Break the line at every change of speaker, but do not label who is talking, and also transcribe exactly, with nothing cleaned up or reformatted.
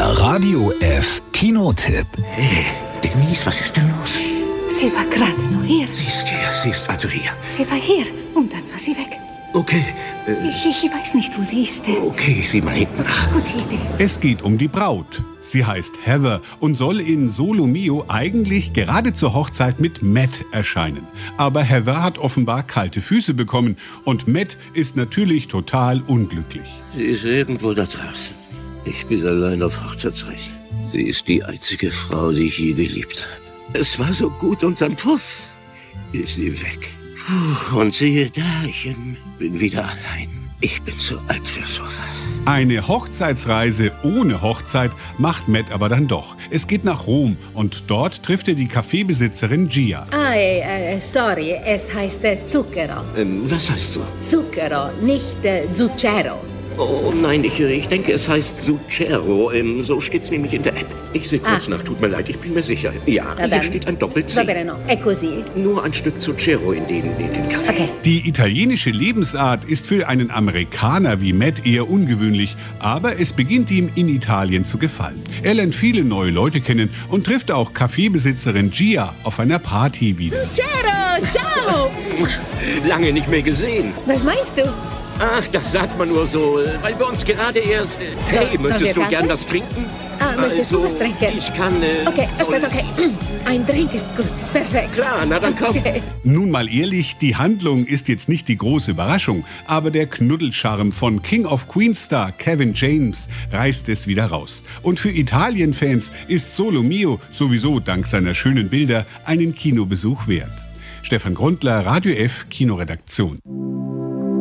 Der Radio F Kinotipp.
Hey, Denise, was ist denn los?
Sie war gerade noch hier.
Sie ist hier, sie ist also hier.
Sie war hier und dann war sie weg.
Okay. Äh,
Ich, ich weiß nicht, wo sie ist.
okay, ich sieh mal hinten nach.
Gute Idee.
Es geht um die Braut. Sie heißt Heather und soll in Solo Mio eigentlich gerade zur Hochzeit mit Matt erscheinen. Aber Heather hat offenbar kalte Füße bekommen und Matt ist natürlich total unglücklich.
Sie ist irgendwo da draußen. Ich bin allein auf Hochzeitsreise. Sie ist die einzige Frau, die ich je geliebt habe. Es war so gut unterm Puff. Ist sie weg. Puh, und siehe da, ich ähm, bin wieder allein. Ich bin zu alt für sowas.
Eine Hochzeitsreise ohne Hochzeit macht Matt aber dann doch. Es geht nach Rom und dort trifft er die Kaffeebesitzerin Gia.
Ah, äh, äh, sorry, es heißt äh, Zucchero.
Ähm, was heißt so?
Zucchero, nicht äh, Zucchero.
Oh nein, ich, ich denke, es heißt Zucchero. Ähm, so steht's nämlich in der App. Ich sehe kurz
Ah.
nach, tut mir leid, ich bin mir sicher. Ja,
Na
hier
dann.
steht ein Doppel-C.
Va bene, no, è così.
Nur ein Stück Zucchero in den, in den Kaffee.
Okay.
Die italienische Lebensart ist für einen Amerikaner wie Matt eher ungewöhnlich, aber es beginnt ihm in Italien zu gefallen. Er lernt viele neue Leute kennen und trifft auch Kaffeebesitzerin Gia auf einer Party wieder.
Zucchero, ciao!
Lange nicht mehr gesehen.
Was meinst du?
Ach, das sagt man nur so, äh, weil wir uns gerade erst... Äh, hey,
sollen wir
möchtest du
tanzen?
gern was trinken?
Ah, möchtest du was trinken?
Ich kann... Äh,
Okay,
soll-
aspetta, okay. Ein Drink ist gut, perfekt.
Klar, na dann komm.
Okay.
Nun mal ehrlich, die Handlung ist jetzt nicht die große Überraschung, aber der Knuddelcharme von King of Queens Star Kevin James reißt es wieder raus. Und für Italien-Fans ist Solo Mio sowieso dank seiner schönen Bilder einen Kinobesuch wert. Stefan Grundler, Radio F Kinoredaktion.